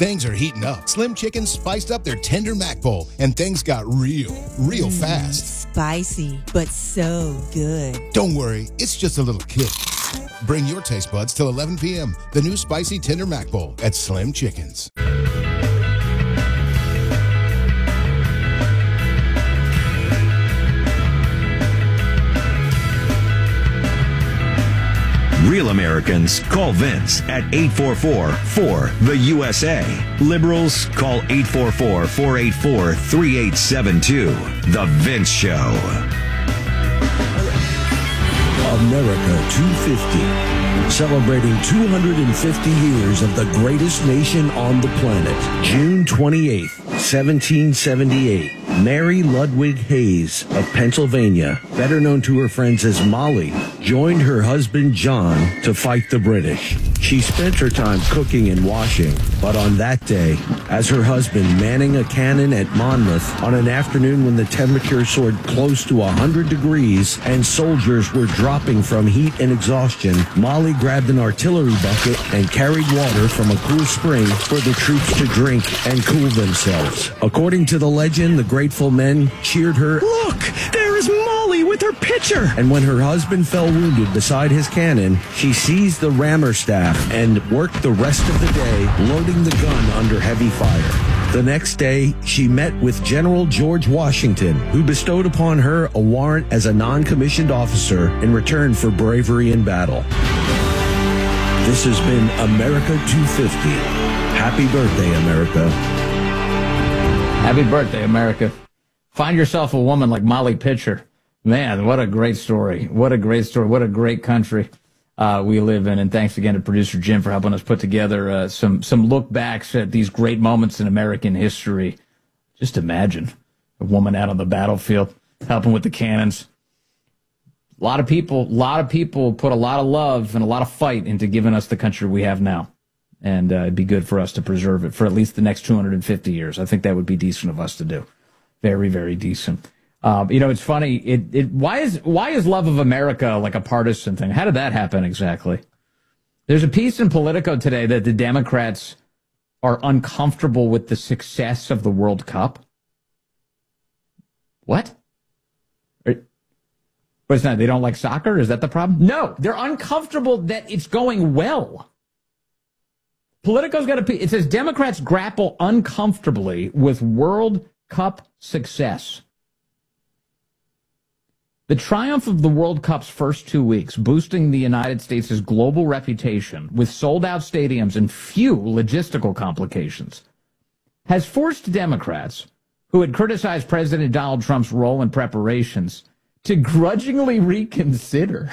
Things are heating up. Slim Chickens spiced up their tender mac bowl, and things got real fast. Spicy, but so good. Don't worry, it's just a little kick. Bring your taste buds till 11 p.m. The new spicy tender mac bowl at Slim Chickens. Real Americans call Vince at 844-4-THE-USA. Liberals call 844-484-3872. The Vince Show. America 250. Celebrating 250 years of the greatest nation on the planet. June 28th, 1778. Mary Ludwig Hayes of Pennsylvania, better known to her friends as Molly, joined her husband John to fight the British. She spent her time cooking and washing, but on that day, as her husband manning a cannon at Monmouth on an afternoon when the temperature soared close to 100 degrees and soldiers were dropping from heat and exhaustion, Molly grabbed an artillery bucket and carried water from a cool spring for the troops to drink and cool themselves. According to the legend, the grateful men cheered her, "Look, there is Molly with her pitcher!" And when her husband fell wounded beside his cannon, she seized the rammer staff and worked the rest of the day loading the gun under heavy fire. The next day, she met with General George Washington, who bestowed upon her a warrant as a non-commissioned officer in return for bravery in battle. This has been America 250. Happy birthday, America. Happy birthday, America. Find yourself a woman like Molly Pitcher. Man, what a great story. What a great story. What a great country we live in. And thanks again to producer Jim for helping us put together some look backs at these great moments in American history. Just imagine a woman out on the battlefield helping with the cannons. A lot of people put a lot of love and a lot of fight into giving us the country we have now. And it'd be good for us to preserve it for at least the next 250 years. I think that would be decent of us to do. Very, very decent. It's funny. Why is love of America like a partisan thing? How did that happen exactly? There's a piece in Politico today that the Democrats are uncomfortable with the success of the World Cup. What? What's that? They don't like soccer? Is that the problem? No, they're uncomfortable that it's going well. Politico's got it says Democrats grapple uncomfortably with World Cup success. The triumph of the World Cup's first 2 weeks, boosting the United States' global reputation with sold-out stadiums and few logistical complications, has forced Democrats, who had criticized President Donald Trump's role in preparations, to grudgingly reconsider.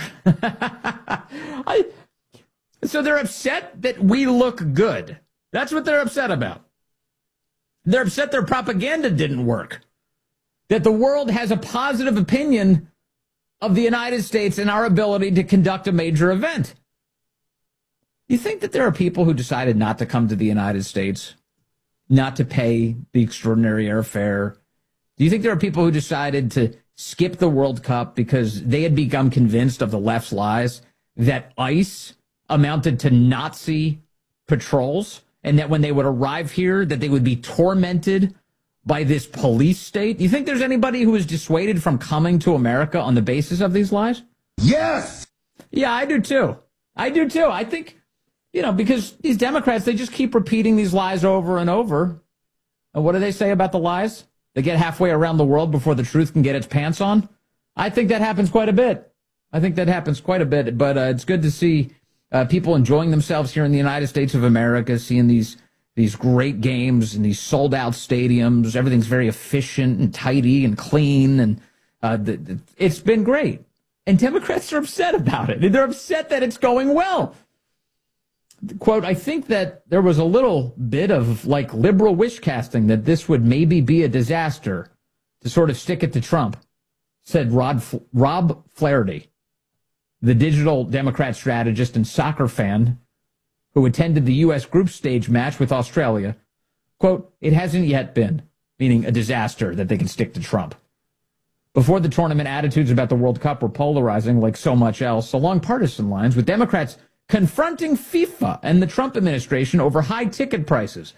So they're upset that we look good. That's what they're upset about. They're upset their propaganda didn't work. That the world has a positive opinion of the United States and our ability to conduct a major event. You think that there are people who decided not to come to the United States, not to pay the extraordinary airfare? Do you think there are people who decided to skip the World Cup because they had become convinced of the left's lies that ICE amounted to Nazi patrols and that when they would arrive here that they would be tormented by this police state? You think there's anybody who is dissuaded from coming to America on the basis of these lies? Yes! Yeah, I do too. I think, because these Democrats, they just keep repeating these lies over and over. And what do they say about the lies? They get halfway around the world before the truth can get its pants on. I think that happens quite a bit. But it's good to see people enjoying themselves here in the United States of America, seeing these great games and these sold-out stadiums. Everything's very efficient and tidy and clean, and it's been great. And Democrats are upset about it. They're upset that it's going well. Quote, I think that there was a little bit of liberal wish casting that this would maybe be a disaster to sort of stick it to Trump, said Rob Flaherty, the digital Democrat strategist and soccer fan who attended the U.S. group stage match with Australia. Quote, it hasn't yet been, meaning a disaster that they can stick to Trump. Before the tournament, attitudes about the World Cup were polarizing like so much else along partisan lines, with Democrats confronting FIFA and the Trump administration over high ticket prices,